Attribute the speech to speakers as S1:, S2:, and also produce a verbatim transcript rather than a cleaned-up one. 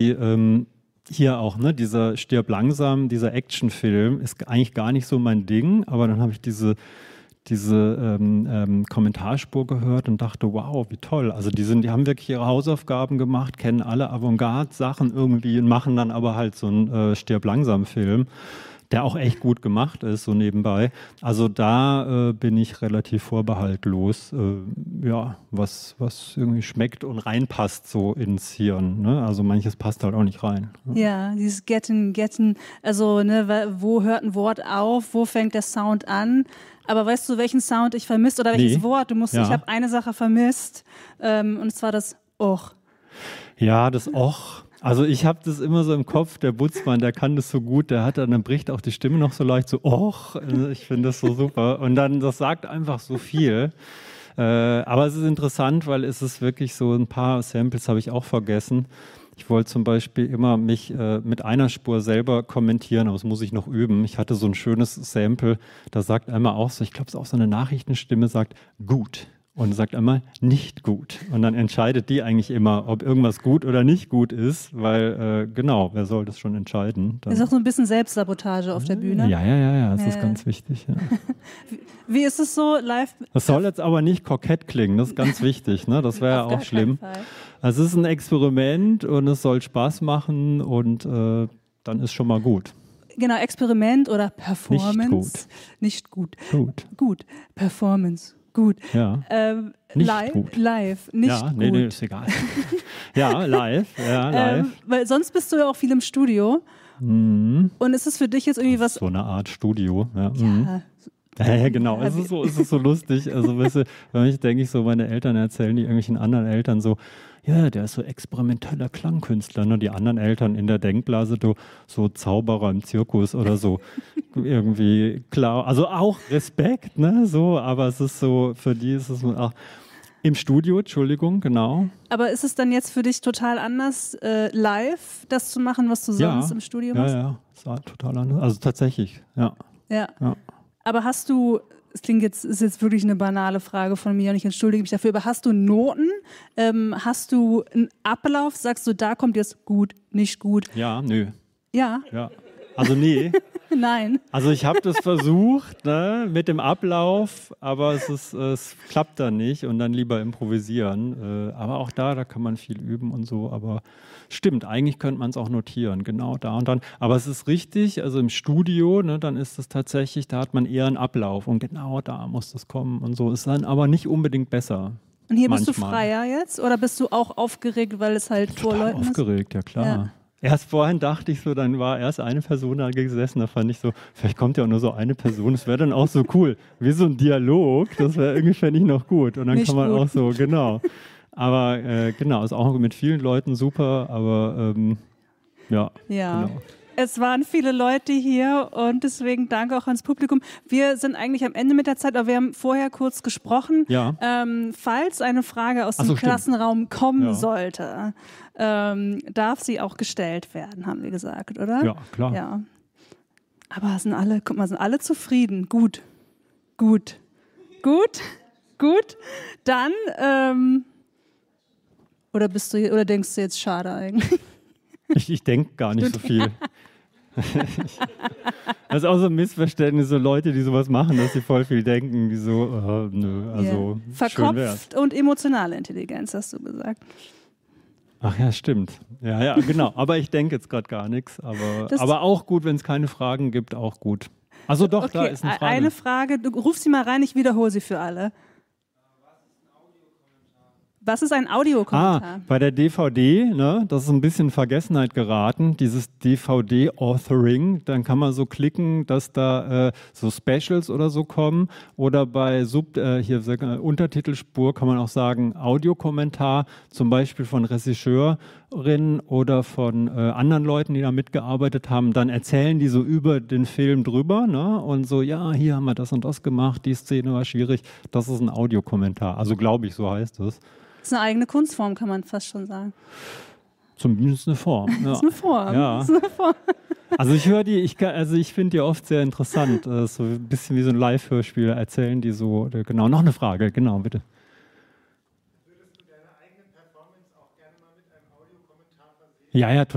S1: irgendwie ähm, hier auch, ne, dieser Stirb langsam, dieser Actionfilm ist eigentlich gar nicht so mein Ding, aber dann habe ich diese, diese ähm, ähm, Kommentarspur gehört und dachte, wow, wie toll. Also die, sind, die haben wirklich ihre Hausaufgaben gemacht, kennen alle Avantgarde-Sachen irgendwie und machen dann aber halt so einen äh, Stirb langsam Film, der auch echt gut gemacht ist, so nebenbei. Also da äh, bin ich relativ vorbehaltlos, äh, ja, was, was irgendwie schmeckt und reinpasst so ins Hirn. Ne? Also manches passt halt auch nicht rein.
S2: Ne? Ja, dieses Getten, Getten, also ne, wo hört ein Wort auf, wo fängt der Sound an? Aber weißt du, welchen Sound ich vermisst oder welches nee. Wort? Du musst, ja. Ich habe eine Sache vermisst, ähm, und zwar das Och.
S1: Ja, das Och. Also ich habe das immer so im Kopf, der Butzmann, der kann das so gut, der hat dann, dann bricht auch die Stimme noch so leicht so, och, ich finde das so super. Und dann, das sagt einfach so viel. Äh, aber es ist interessant, weil es ist wirklich so, ein paar Samples habe ich auch vergessen. Ich wollte zum Beispiel immer mich äh, mit einer Spur selber kommentieren, aber das muss ich noch üben. Ich hatte so ein schönes Sample, da sagt einmal auch so, ich glaube, es ist auch so eine Nachrichtenstimme, sagt gut. Und sagt einmal nicht gut. Und dann entscheidet die eigentlich immer, ob irgendwas gut oder nicht gut ist, weil, äh, genau, wer soll das schon entscheiden?
S2: Dann ist auch so ein bisschen Selbstsabotage auf der Bühne.
S1: Ja, ja, ja, ja, das äh. ist ganz wichtig. Ja.
S2: wie, wie ist es so live?
S1: Das soll jetzt aber nicht kokett klingen, das ist ganz wichtig, ne? Das wäre ja auch schlimm. Also es ist ein Experiment und es soll Spaß machen und äh, dann ist schon mal gut.
S2: Genau, Experiment oder Performance.
S1: Nicht gut.
S2: Nicht gut.
S1: Gut.
S2: Gut. Performance. Gut.
S1: Ja.
S2: Ähm,
S1: nicht
S2: live,
S1: gut.
S2: live, nicht
S1: ja,
S2: gut.
S1: Nee, nee, ist egal. ja, live, ja, live.
S2: Ähm, weil sonst bist du ja auch viel im Studio.
S1: Mhm.
S2: Und ist es für dich jetzt irgendwie was...
S1: So eine Art Studio, ja.
S2: Ja.
S1: Mhm. Ja, ja, genau. Es ist so, es ist so lustig. Also, weißt du, wenn ich denke, ich so, meine Eltern erzählen die irgendwelchen anderen Eltern so, ja, der ist so experimenteller Klangkünstler. Ne? Die anderen Eltern in der Denkblase, so, so Zauberer im Zirkus oder so. Irgendwie klar. Also auch Respekt, ne? So, aber es ist so, für die ist es auch im Studio, Entschuldigung, genau.
S2: Aber ist es dann jetzt für dich total anders, äh, live das zu machen, was du sonst
S1: ja,
S2: im Studio machst?
S1: Ja, ja, es war total anders. Also tatsächlich, ja.
S2: Ja.
S1: ja.
S2: Aber hast du, es klingt jetzt, ist jetzt wirklich eine banale Frage von mir und ich entschuldige mich dafür, aber hast du Noten? Ähm, hast du einen Ablauf? Sagst du, da kommt jetzt gut, nicht gut?
S1: Ja, nö.
S2: Ja?
S1: Ja. Also nee.
S2: Nein.
S1: Also ich habe das versucht, ne, mit dem Ablauf, aber es, ist, es klappt dann nicht und dann lieber improvisieren. Äh, aber auch da, da kann man viel üben und so. Aber stimmt, eigentlich könnte man es auch notieren, genau da und dann. Aber es ist richtig, also im Studio, ne, dann ist es tatsächlich, da hat man eher einen Ablauf und genau da muss das kommen und so. Ist dann aber nicht unbedingt besser.
S2: Und hier
S1: manchmal.
S2: Bist du freier jetzt oder bist du auch aufgeregt, weil es halt vor Leuten ist?
S1: Aufgeregt, ja klar.
S2: Ja.
S1: Erst vorhin dachte ich so, dann war erst eine Person da gesessen, da fand ich so, vielleicht kommt ja auch nur so eine Person, das wäre dann auch so cool, wie so ein Dialog, das wäre irgendwie, fände ich noch gut und dann
S2: Nicht
S1: kann man
S2: gut.
S1: auch so, genau, aber äh, genau, ist auch mit vielen Leuten super, aber ähm, ja,
S2: ja.
S1: Genau.
S2: Es waren viele Leute hier und deswegen danke auch ans Publikum. Wir sind eigentlich am Ende mit der Zeit, aber wir haben vorher kurz gesprochen.
S1: Ja.
S2: Ähm, falls eine Frage aus
S1: Ach
S2: dem
S1: so, stimmt.
S2: Klassenraum kommen
S1: Ja.
S2: sollte, ähm, darf sie auch gestellt werden, haben wir gesagt, oder?
S1: Ja, klar.
S2: Ja. Aber sind alle, guck mal, sind alle zufrieden. Gut, gut, gut, gut. Dann, ähm, oder bist du, oder denkst du jetzt schade eigentlich?
S1: Ich, ich denke gar nicht so viel. Das ist auch so ein Missverständnis, so Leute, die sowas machen, dass sie voll viel denken, die so, äh, nö, also
S2: yeah. Verkopft und emotionale Intelligenz, hast du gesagt.
S1: Ach ja, stimmt. Ja, ja, genau. Aber ich denke jetzt gerade gar nichts. Aber,
S2: Das
S1: aber auch gut, wenn es keine Fragen gibt, auch gut. Also doch,
S2: okay,
S1: da ist eine Frage.
S2: Eine Frage, du ruf sie mal rein, ich wiederhole sie für alle. Was ist ein Audiokommentar?
S1: Ah, bei der D V D, ne, das ist ein bisschen in Vergessenheit geraten, dieses D V D-Authoring, dann kann man so klicken, dass da äh, so Specials oder so kommen oder bei Sub, äh, hier äh, Untertitelspur kann man auch sagen Audiokommentar, zum Beispiel von Regisseurinnen oder von äh, anderen Leuten, die da mitgearbeitet haben, dann erzählen die so über den Film drüber, ne, und so, ja, hier haben wir das und das gemacht, die Szene war schwierig, das ist ein Audiokommentar, also glaube ich, so heißt es.
S2: Das ist eine eigene Kunstform, kann man fast schon sagen.
S1: Zumindest eine Form. Ja.
S2: Das ist eine Form.
S1: Ja.
S2: Das ist eine Form.
S1: Also ich höre die, ich kann, also ich finde die oft sehr interessant. Äh, so ein bisschen wie so ein Live-Hörspiel erzählen die so. Äh, genau, noch eine Frage, genau, bitte. Würdest du deine eigene Performance auch gerne mal mit einem Audiokommentar versehen? Ja, ja, total.